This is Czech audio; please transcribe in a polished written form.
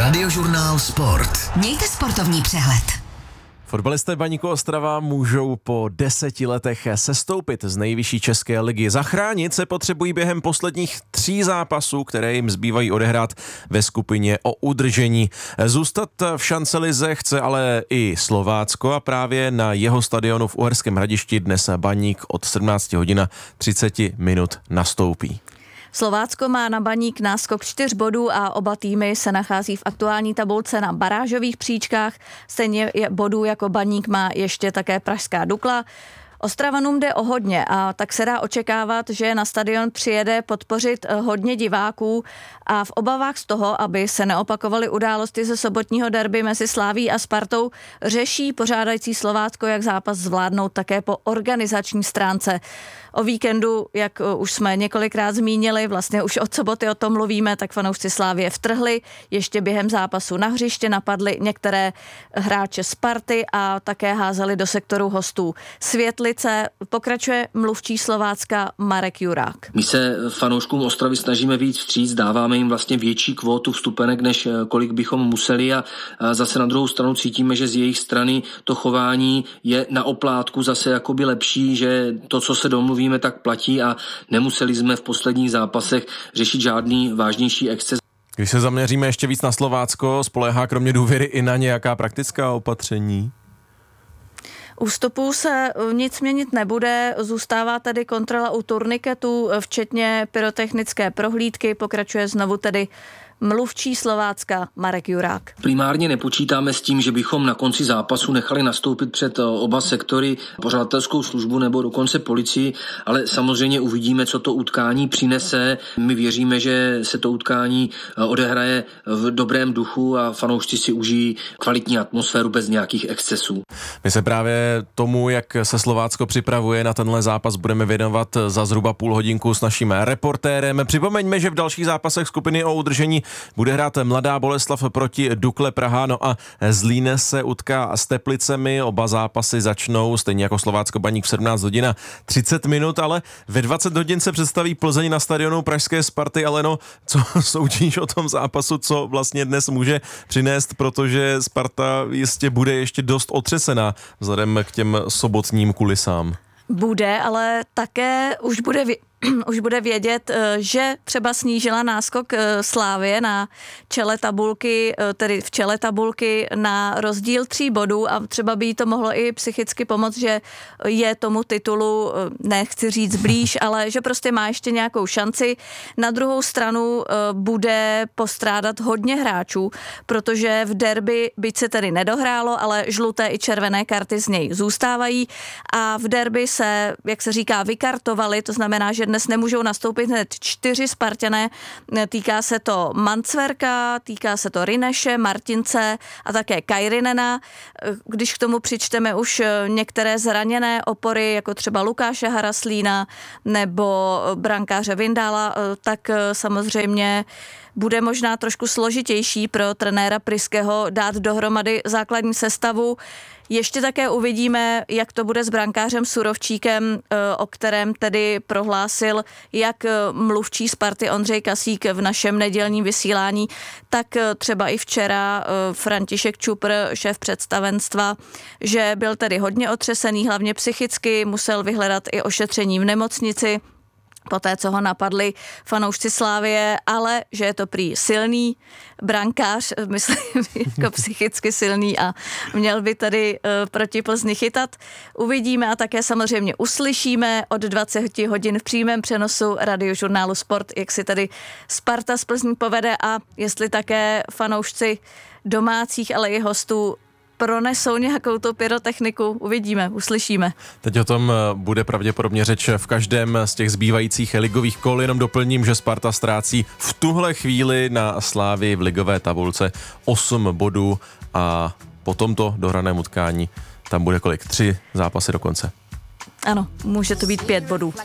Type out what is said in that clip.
Radiožurnál Sport. Mějte sportovní přehled. Fotbalisté Baníku Ostrava můžou po 10 letech sestoupit z nejvyšší české ligy. Zachránit se potřebují během posledních 3 zápasů, které jim zbývají odehrát ve skupině o udržení. Zůstat v šancelize chce ale i Slovácko a právě na jeho stadionu v Uherském Hradišti dnes Baník od 17 hodin 30 minut nastoupí. Slovácko má na Baník náskok 4 bodů a oba týmy se nachází v aktuální tabulce na barážových příčkách. Stejně bodů jako Baník má ještě také pražská Dukla. Ostravanům jde o hodně a tak se dá očekávat, že na stadion přijede podpořit hodně diváků a v obavách z toho, aby se neopakovaly události ze sobotního derby mezi Slavií a Spartou, řeší pořádající Slovácko, jak zápas zvládnout také po organizační stránce. O víkendu, jak už jsme několikrát zmínili, vlastně už od soboty o tom mluvíme, tak fanoušci Slavie vtrhli, ještě během zápasu na hřiště napadli některé hráče Sparty a také házeli do sektoru hostů Světlice. Pokračuje mluvčí Slovácka Marek Jurák. My se fanouškům Ostravy snažíme víc vstříc, dáváme jim vlastně větší kvótu vstupenek, než kolik bychom museli a zase na druhou stranu cítíme, že z jejich strany to chování je na oplátku zase jakoby lepší, že to, co se domluví, tak platí a nemuseli jsme v posledních zápasech řešit žádný vážnější exces. Když se zaměříme ještě víc na Slovácko, spoléhá kromě důvěry i na nějaká praktická opatření? U vstupu se nic měnit nebude, zůstává tedy kontrola u turniketů, včetně pyrotechnické prohlídky, pokračuje znovu tedy mluvčí Slovácka Marek Jurák. Primárně nepočítáme s tím, že bychom na konci zápasu nechali nastoupit před oba sektory pořadatelskou službu nebo dokonce policii, ale samozřejmě uvidíme, co to utkání přinese. My věříme, že se to utkání odehraje v dobrém duchu a fanoušci si užijí kvalitní atmosféru bez nějakých excesů. My se právě tomu, jak se Slovácko připravuje na tenhle zápas, budeme věnovat za zhruba půl hodinku s naším reportérem. Připomeňme, že v dalších zápasech skupiny o udržení bude hrát Mladá Boleslav proti Dukle Praha, no a Zlín se utká s Teplicemi, oba zápasy začnou stejně jako Slovácko Baník v 17 hodin 30 minut, ale ve 20 hodin se představí Plzeň na stadionu pražské Sparty. Aleno, co soudíš o tom zápasu, co vlastně dnes může přinést, protože Sparta jistě bude ještě dost otřesená vzhledem k těm sobotním kulisám. Bude, ale také už bude vědět, že třeba snížila náskok Slavie na čele tabulky, tedy v čele tabulky na rozdíl 3 bodů a třeba by jí to mohlo i psychicky pomoct, že je tomu titulu, nechci říct blíž, ale že prostě má ještě nějakou šanci. Na druhou stranu bude postrádat hodně hráčů, protože v derby, byť se tedy nedohrálo, ale žluté i červené karty z něj zůstávají a v derby se, jak se říká, vykartovali, to znamená, že dnes nemůžou nastoupit hned 4 Spartané. Týká se to Mancverka, týká se to Rineše, Martince a také Kajrinena. Když k tomu přičteme už některé zraněné opory, jako třeba Lukáše Haraslína nebo brankáře Vindála, tak samozřejmě bude možná trošku složitější pro trenéra Pryského dát dohromady základní sestavu. Ještě také uvidíme, jak to bude s brankářem Surovčíkem, o kterém tedy prohlásil jak mluvčí Sparty Ondřej Kasík v našem nedělním vysílání, tak třeba i včera František Čupr, šéf představenstva, že byl tedy hodně otřesený, hlavně psychicky, musel vyhledat i ošetření v nemocnici, poté, co ho napadli fanoušci Slavie, ale že je to prý silný brankář, myslím, jako psychicky silný a měl by tady proti Plzni chytat. Uvidíme a také samozřejmě uslyšíme od 20 hodin v přímém přenosu radiožurnálu Sport, jak si tady Sparta z Plzní povede a jestli také fanoušci domácích, ale i hostů pronesou nějakou tu pyrotechniku, uvidíme, uslyšíme. Teď o tom bude pravděpodobně řeč v každém z těch zbývajících ligových kol, jenom doplním, že Sparta ztrácí v tuhle chvíli na Slavii v ligové tabulce 8 bodů a po tomto dohraném utkání tam bude kolik? 3 zápasy do konce. Ano, může to být 5 bodů.